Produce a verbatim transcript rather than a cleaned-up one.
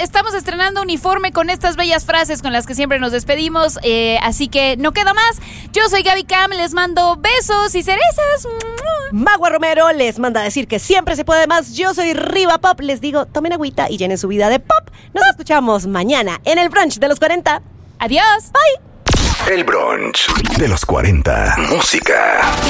estamos estrenando uniforme con estas bellas frases con las que siempre nos despedimos, eh, así que no queda más. Yo soy Gaby Cam, les mando besos y cerezas. Magua Romero les manda a decir que siempre se puede más. Yo soy Riva Pop, les digo, tomen agüita y llenen su vida de pop. Nos escuchamos mañana en el brunch de los cuarenta. Adiós. Bye. El brunch de los cuarenta. Música.